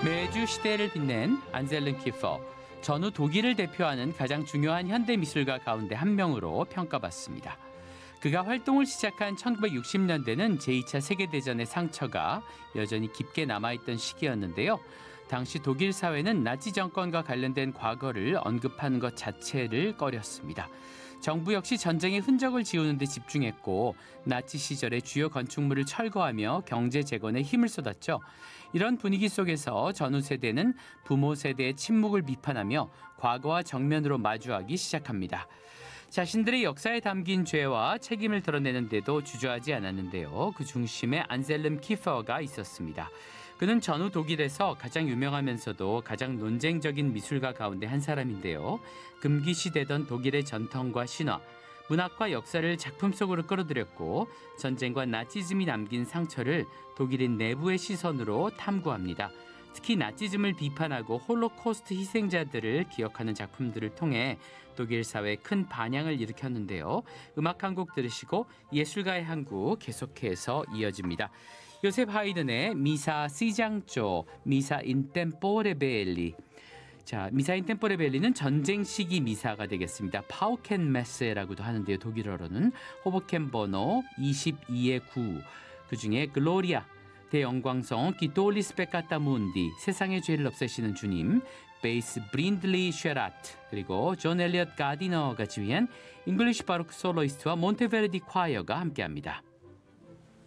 매주 시대를 빛낸 안셀름 키퍼. 전후 독일을 대표하는 가장 중요한 현대 미술가 가운데 한 명으로 평가받습니다. 그가 활동을 시작한 1960년대는 제2차 세계대전의 상처가 여전히 깊게 남아있던 시기였는데요. 당시 독일 사회는 나치 정권과 관련된 과거를 언급하는 것 자체를 꺼렸습니다. 정부 역시 전쟁의 흔적을 지우는 데 집중했고 나치 시절의 주요 건축물을 철거하며 경제 재건에 힘을 쏟았죠. 이런 분위기 속에서 전후 세대는 부모 세대의 침묵을 비판하며 과거와 정면으로 마주하기 시작합니다. 자신들의 역사에 담긴 죄와 책임을 드러내는 데도 주저하지 않았는데요. 그 중심에 안셀름 키퍼가 있었습니다. 그는 전후 독일에서 가장 유명하면서도 가장 논쟁적인 미술가 가운데 한 사람인데요. 금기시되던 독일의 전통과 신화, 문학과 역사를 작품 속으로 끌어들였고 전쟁과 나치즘이 남긴 상처를 독일인 내부의 시선으로 탐구합니다. 특히 나치즘을 비판하고 홀로코스트 희생자들을 기억하는 작품들을 통해 독일 사회에 큰 반향을 일으켰는데요. 음악 한 곡 들으시고 예술가의 한 곡 계속해서 이어집니다. 요셉 하이든의 미사 시장조, 미사 인템포레 벨리. 자, 미사 인템포레 벨리는 전쟁 시기 미사가 되겠습니다. 파우켄 메세라고도 하는데요. 독일어로는 호보켄 번호 22의 9. 그중에 글로리아, 대영광성, 기톨리 스페카타 문디, 세상의 죄를 없애시는 주님, 베이스 브린들리 쉐라트, 그리고 존 엘리엇 가디너가 지휘한 잉글리시 바로크 솔로이스트와 몬테베르디 콰이어가 함께합니다.